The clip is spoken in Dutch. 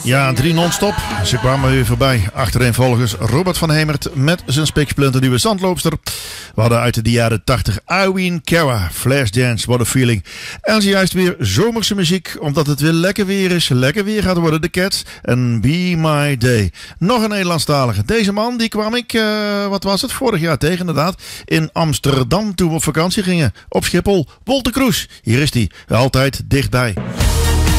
Ja, 3 non-stop. Ze kwamen weer voorbij. Achtereenvolgens Robert van Hemert met zijn spiksplinternieuwe zandloopster. We hadden uit de jaren 80 Irene Cara, Flashdance, What a Feeling. En zojuist weer zomerse muziek, omdat het weer lekker weer is. Lekker weer gaat worden, The Cats en Be My Day. Nog een Nederlandstalige. Deze man, die kwam ik, vorig jaar tegen inderdaad, in Amsterdam toen we op vakantie gingen. Op Schiphol, Wolter Kroes. Hier is hij, altijd dichtbij.